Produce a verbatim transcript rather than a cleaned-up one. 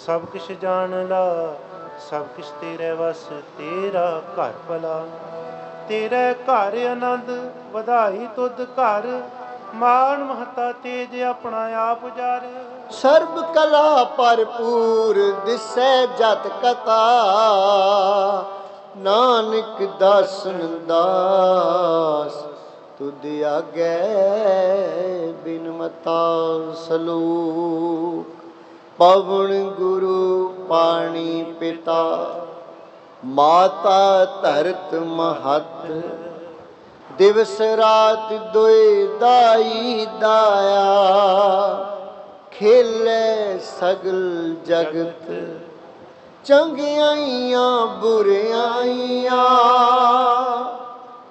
सब किश जान ला, सब किश तेरे वस, तेरा घर भला। तेरे घर आनंद वधाई तुद घर, मान महता तेज अपना आप जार। सर्ब कला भरपूर दिसै जत कथा, नानक दासन दास तुद आगे बिनमता। सलोक। पवन गुरु पानी पिता, माता धरत महत, दिवस रात दुई दाई दाया, खेले सगल जगत, चंगियाइयां बुरियाइयां